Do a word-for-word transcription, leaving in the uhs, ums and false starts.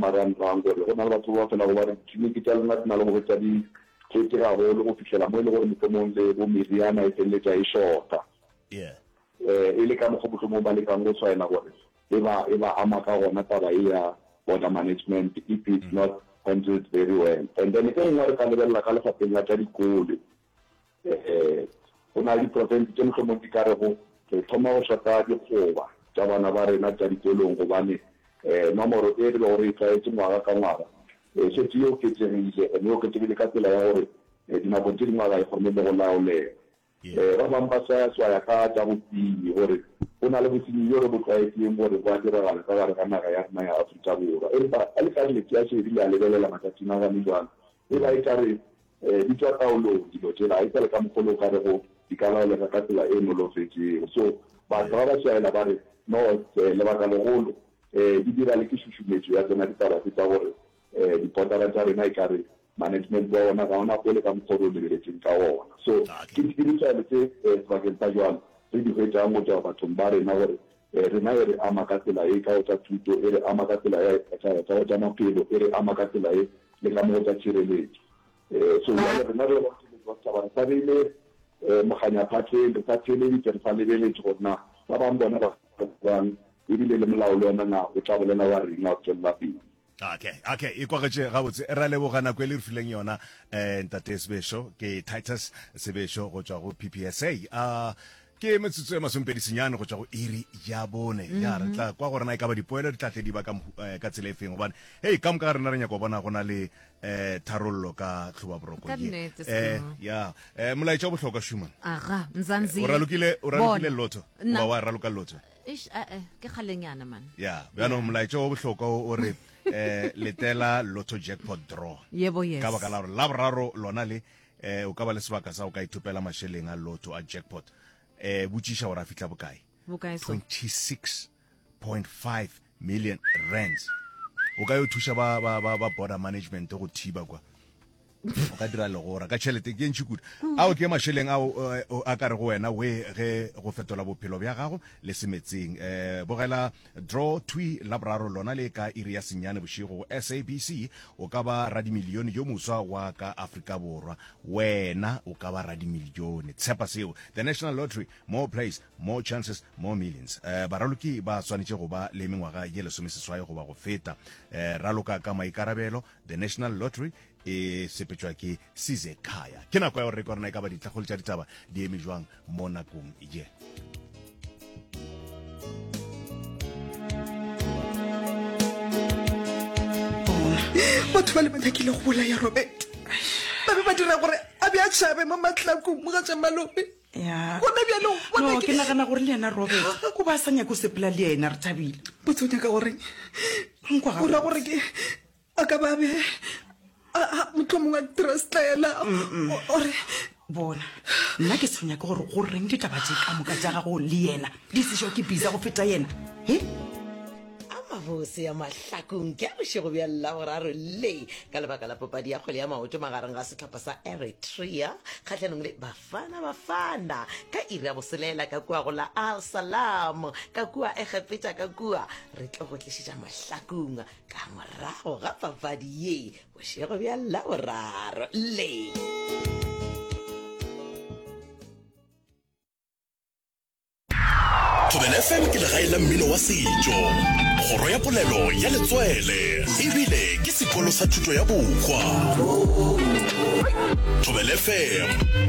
marang rang gore go na le batho ba fela go ba re tleliniki tsa lona di na le go betsa di tletse gagolo go fitlhela mo e le gore motlhomong le bo meriana e feleletsa e shorta yeah eh e le ka mokgwa motlhomong ba lekang go tshwaela gore e ba e ba ama ka gona taba e ya border management if it's mm. not handled very well. And then ke nngwe re ka lebella ka lefapheng la tsa dikolo eh go na le province tse motlhomong di ka re go thoma go shota dikgoba tsa bana ba rena tsa dikolong gobane eh nomoro e re gore e tsaetse ngwaga ka ngwaga e se tio ke tserile e no ke tsebile ka tsela ya gore dinako tse dingwe ga e kgone le go laolela eh ba bang ba sa swaya ka tsa botini gore o na le botini yo re bo tsaetseng gore ba diragala ka gare ka naga ya rena ya Aforika Borwa empa a le ka le tsia se di a lebelela matsatsing a ga mejwana e ba e tare eh di tswa taolo dilo tsela a itse le ka mogolo ka re go di ka laolela ka tsela e nolofetseng so ba ba ba tsela ba re no le ba ka legolo eh di dira le ke shusumetso ya tsena ditaba tsa gore eh dipotara tsa rena e ka re management ba ona ga ona pele ka mogolo le lebeletseng ka ona so ke ditsa le tse ba ke tsa jwang re di fetsa mo tsa batho ba rena gore rena re ama ka tsela e ka tsa thuto e re ama ka tsela ya tsa tsa tsa maphelo e re ama ka tsela e le ka mo tsa tshireletso eh so ya re na re ba tsa ba tsa ile moganya phatlhe le tsa tshele di tsa lebeletse gona ba ba bona ba bang e bile le molao le ona na o tla bolela wa rena o tsela pele. Okay, okay, e kwagetse ga botse ra lebogana kwe le re fileng yona eh ntate Sebesho ke Titus Sebesho go tswa go P P S A a ke metsotso ya masompedi senyane go tswa go iri ya bone ya re tla kwa gore na e ka ba dipoelo di tlatle di ba ka ka tsela e feng gobane hey ka moka rena re nya go bona gona le eh tharollo ka tlhoba boroko eh ya eh molaetsa o botlhokwa Shuman aga Mzansi o ralukile o ralukile lotho ba wa raluka lotho ish eh ke kgalenyana man ya bjano molaetsa o botlhokwa o re eh letela lotto jackpot draw yebo yes ka baka la la boraro lona le eh o ka ba le sebaka sa o ka ithupela masheleng a lotto a jackpot eh butšisha ora fitla bokae bokae so twenty-six point five million rands o ka yo thusha ba ba ba border management go thiba kwa o ka dira le gora ka tšhelete ke ntši kudu a o ke masheleng a a ka re go wena we ge go fetola bophelo bja gago le semetseng eh bogela draw twi labraro lona le ka iri ya senyane bošigo go S A B C o ka ba radimilione yo moswa wa ka Afrika Borwa wena o ka ba radimilione tshepa seo the National Lottery more plays more chances more millions eh baraloki ba swanetse go ba le mengwaga ye lesomeseswai go ba go feta eh raloka ka maikarabelo the National Lottery e sepetswa ke Size Khaya ke nako ya go rekora na ka ba ditlhagolo tša ditaba di eme jwang mo nakong e batho ba le mathakile go bola ya Robert ba be ba dira gore a be a tshabe mo matlakong mo ga tsa malope ya bona bjalo no ke nagana gore le ena Robert go ba sanya go sepela le ena re thabile botsonya ka gore nkwa ga gore ke aka ba be a motho mongwe trustela ore bona nna ke tshwenya ke gore go reng ditaba tse ka moka tsa gago le yena di se ke biza go feta yena he mabose ya mahlakong ke a bošego bja laboraro le ka lebaka la popadi ya kgwele ya maoto magareng ga setlhopha sa Eritrea kgatlhanong le bafana bafana ka iri ya boselela ka kua go la Al Salam ka kua Egepeta ka kua re tlo go tlišitša mahlakong ka morago ga papadi ye bošego bja laboraro le Thobela F M ke le gaela mmino wa setšo kgoro ya polelo ya letswele ebile ke sekolo sa thuto ya bokgwa Thobela F M